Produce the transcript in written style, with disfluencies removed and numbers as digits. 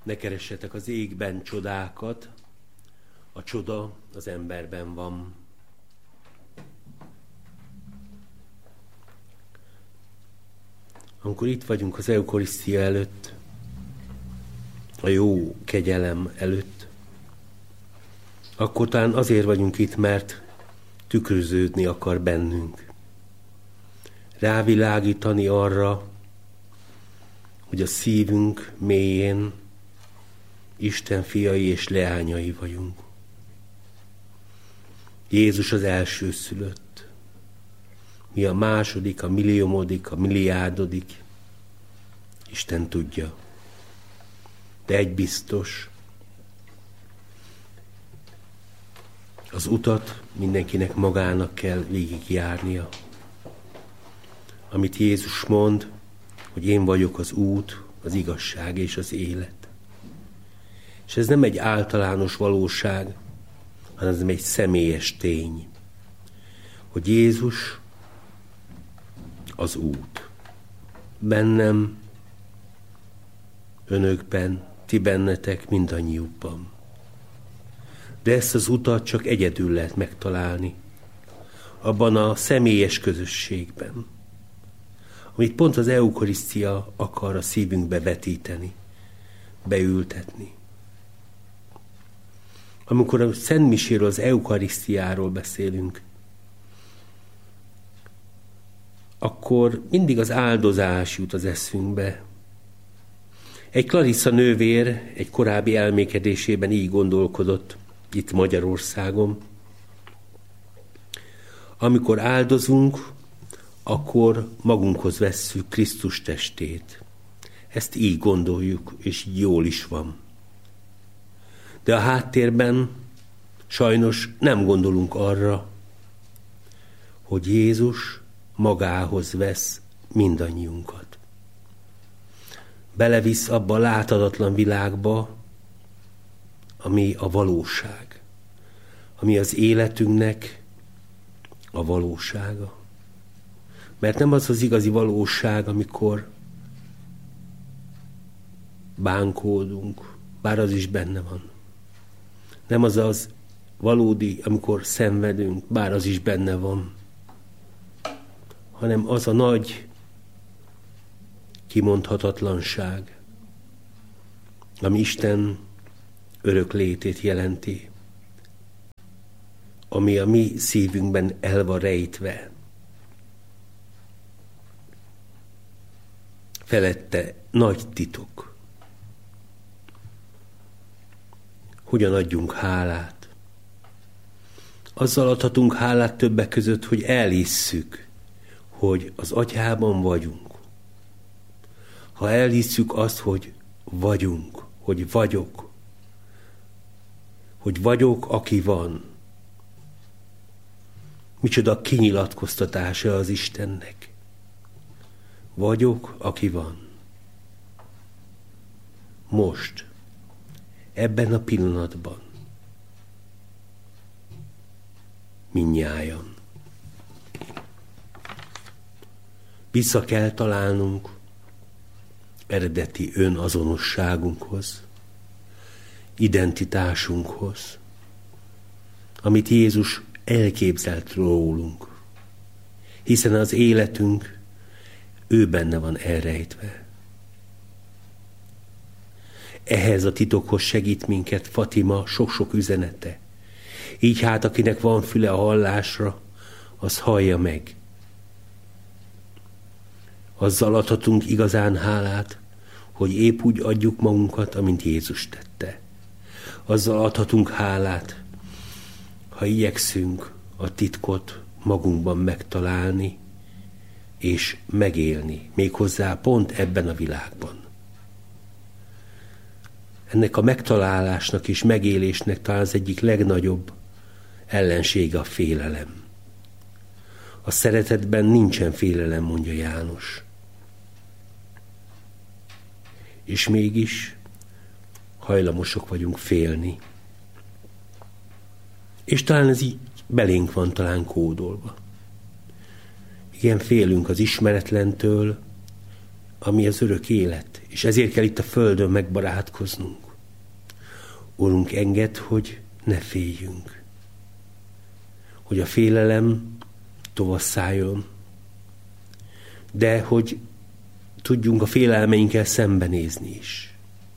Ne keressetek az égben csodákat, a csoda az emberben van. Amikor itt vagyunk az eukarisztia előtt, a jó kegyelem előtt, akkor talán azért vagyunk itt, mert tükröződni akar bennünk. Rávilágítani arra, hogy a szívünk mélyén Isten fiai és leányai vagyunk. Jézus az elsőszülött. Mi a második, a milliomodik, a milliárdodik. Isten tudja. De egy biztos, az utat mindenkinek magának kell végigjárnia. Amit Jézus mond, hogy én vagyok az út, az igazság és az élet. És ez nem egy általános valóság, hanem ez egy személyes tény, hogy Jézus az út. Bennem, önökben, ti bennetek, mindannyiukban. De ezt az utat csak egyedül lehet megtalálni, abban a személyes közösségben, amit pont az eukarisztia akar a szívünkbe vetíteni, beültetni. Amikor a Szent Miséről, az eukarisztiáról beszélünk, akkor mindig az áldozás jut az eszünkbe. Egy Clarissa nővér egy korábbi elmékedésében így gondolkodott itt Magyarországon. Amikor áldozunk, akkor magunkhoz vesszük Krisztus testét. Ezt így gondoljuk, és így jól is van. De a háttérben sajnos nem gondolunk arra, hogy Jézus magához vesz mindannyiunkat. Belevisz abba a láthatatlan világba, ami a valóság, ami az életünknek a valósága. Mert nem az az igazi valóság, amikor bánkódunk, bár az is benne van. Nem az az valódi, amikor szenvedünk, bár az is benne van, hanem az a nagy kimondhatatlanság, ami Isten örök létét jelenti, ami a mi szívünkben el van rejtve. Felette nagy titok. Hogyan adjunk hálát? Azzal adhatunk hálát többek között, hogy elhisszük, hogy az Atyában vagyunk. Ha elhisszük azt, hogy vagyunk, hogy vagyok, aki van. Micsoda kinyilatkoztatása az Istennek. Vagyok, aki van. Most, ebben a pillanatban. Mindnyájan. Vissza kell találnunk eredeti önazonosságunkhoz, identitásunkhoz, amit Jézus elképzelt rólunk, hiszen az életünk ő benne van elrejtve. Ehhez a titokhoz segít minket Fatima sok-sok üzenete. Így hát, akinek van füle a hallásra, az hallja meg. Azzal adhatunk igazán hálát, hogy épp úgy adjuk magunkat, amint Jézus tette. Azzal adhatunk hálát, ha igyekszünk a titkot magunkban megtalálni, és megélni, méghozzá pont ebben a világban. Ennek a megtalálásnak és megélésnek talán az egyik legnagyobb ellensége a félelem. A szeretetben nincsen félelem, mondja János. És mégis hajlamosok vagyunk félni. És talán ez így belénk van talán kódolva. Igen, félünk az ismeretlentől, ami az örök élet, és ezért kell itt a földön megbarátkoznunk. Urunk, engedd, hogy ne féljünk, hogy a félelem tovasszáljon, de hogy tudjunk a félelmeinkkel szembenézni is.